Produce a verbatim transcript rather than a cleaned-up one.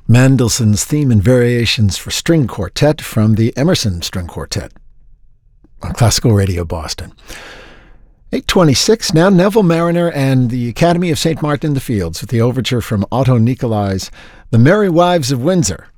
Mendelssohn's Theme and Variations for String Quartet from the Emerson String Quartet on Classical Radio Boston. eight twenty-six, now Neville Marriner and the Academy of Saint Martin in the Fields with the overture from Otto Nicolai's The Merry Wives of Windsor.